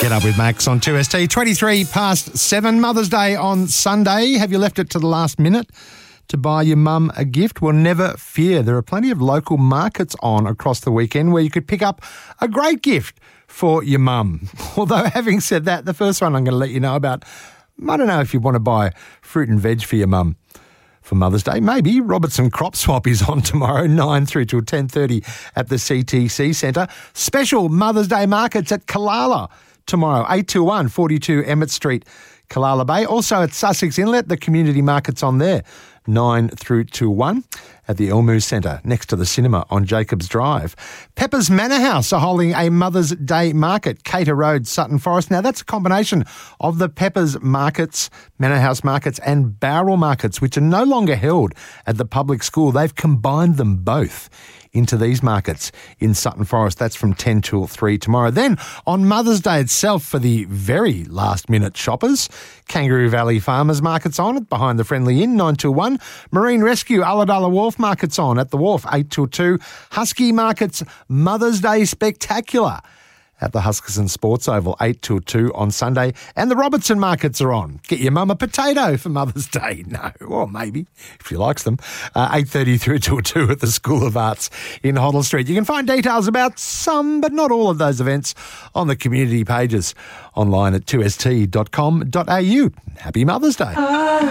Get Up with Max on 2ST. 23 past 7, Mother's Day on Sunday. Have you left it to the last minute to buy your mum a gift? Well, never fear. There are plenty of local markets on across the weekend where you could pick up a great gift for your mum. Although, having said that, the first one I'm going to let you know about, I don't know if you want to buy fruit and veg for your mum for Mother's Day. Maybe Robertson Crop Swap is on tomorrow, 9 through till 10:30 at the CTC Centre. Special Mother's Day markets at Kallala tomorrow, 8 till 1, 42 Emmett Street, Kallala Bay. Also at Sussex Inlet, the community market's on there, 9 through till 1 at the Elmu Centre, next to the cinema on Jacobs Drive. Pepper's Manor House are holding a Mother's Day market, Cater Road, Sutton Forest. Now, that's a combination of the Pepper's markets, Manor House markets and Bowral markets, which are no longer held at the public school. They've combined them both into these markets in Sutton Forest. That's from 10 till 3 tomorrow. Then, on Mother's Day itself, for the very last-minute shoppers, Kangaroo Valley Farmers Market's on behind the Friendly Inn, 9 till 1. Marine Rescue Ulladulla Wharf Market's on at the Wharf, 8 till 2. Husky Market's Mother's Day Spectacular at the Huskisson Sports Oval, 8 till 2 on Sunday. And the Robertson Markets are on. Get your mum a potato for Mother's Day. No, or maybe, if she likes them. 8:30 through till 2 at the School of Arts in Hoddle Street. You can find details about some, but not all of those events on the community pages online at 2st.com.au. Happy Mother's Day.